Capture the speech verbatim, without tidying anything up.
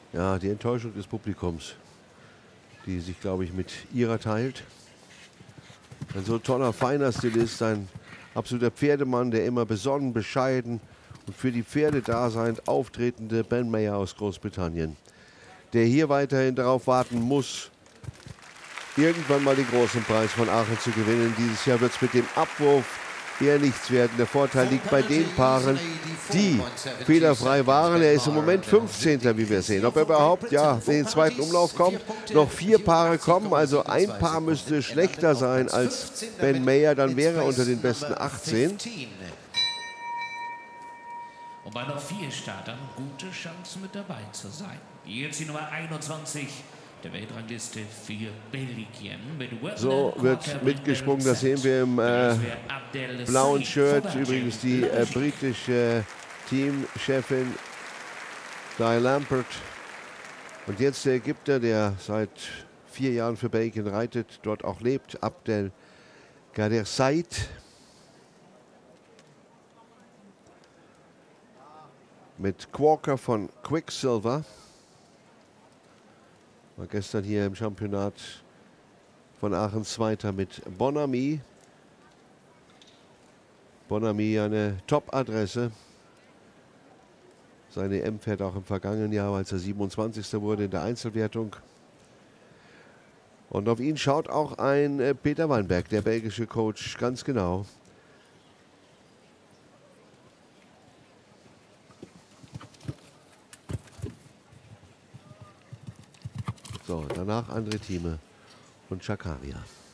Ja, die Enttäuschung des Publikums, die sich, glaube ich, mit ihrer teilt. Ein so toller, feiner Stilist, ein absoluter Pferdemann, der immer besonnen, bescheiden und für die Pferde da sein, auftretende Ben Mayer aus Großbritannien, der hier weiterhin darauf warten muss, irgendwann mal den großen Preis von Aachen zu gewinnen. Dieses Jahr wird es mit dem Abwurf eher nichts werden. Der Vorteil liegt bei den Paaren, die fehlerfrei waren. Er ist im Moment fünfzehnter, wie wir sehen. Ob er überhaupt ja, in den zweiten Umlauf kommt, noch vier Paare kommen, also ein Paar müsste schlechter sein als Ben Mayer, dann wäre er unter den besten achtzehn. Und bei noch vier Startern gute Chancen mit dabei zu sein. Jetzt die Nummer einundzwanzig der Weltrangliste für Belgien. So wird mitgesprungen, das sehen wir im äh, blauen Shirt. Übrigens die äh, britische Teamchefin Di Lampert. Und jetzt der Ägypter, der seit vier Jahren für Belgien reitet, dort auch lebt, Abdel Kader Said. Mit Quokka von Quicksilver. War gestern hier im Championat von Aachen Zweiter mit Bonami. Bonami eine Top-Adresse. Seine E M fährt auch im vergangenen Jahr, als er siebenundzwanzigster wurde in der Einzelwertung. Und auf ihn schaut auch ein äh, Peter Weinberg, der belgische Coach, ganz genau. So, danach André Thieme und Chakaria.